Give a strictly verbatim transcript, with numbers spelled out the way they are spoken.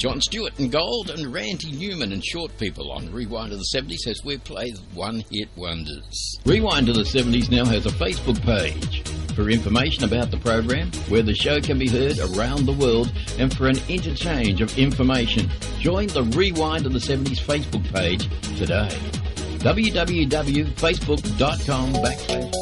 John Stewart and Gold and Randy Newman and Short People on Rewind to the seventies as we play one-hit wonders. Rewind to the seventies now has a Facebook page. For information about the program, where the show can be heard around the world, and for an interchange of information, join the Rewind to the seventies Facebook page today. w w w dot facebook dot com backslash